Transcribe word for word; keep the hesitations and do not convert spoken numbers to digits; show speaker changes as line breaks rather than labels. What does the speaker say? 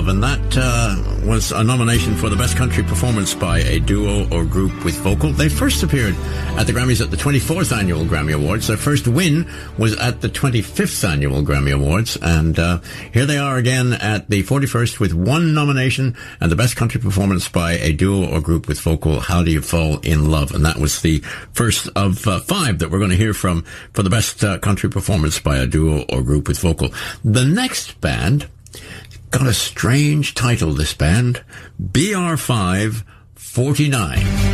Love, and that uh, was a nomination for the Best Country Performance by a Duo or Group with Vocal. They first appeared at the Grammys at the twenty-fourth Annual Grammy Awards. Their first win was at the twenty-fifth Annual Grammy Awards, and uh, here they are again at the forty-first with one nomination and the Best Country Performance by a Duo or Group with Vocal, How Do You Fall in Love? And that was the first of uh, five that we're going to hear from for the Best uh, Country Performance by a Duo or Group with Vocal. The next band got a strange title, this band, B R five forty-nine.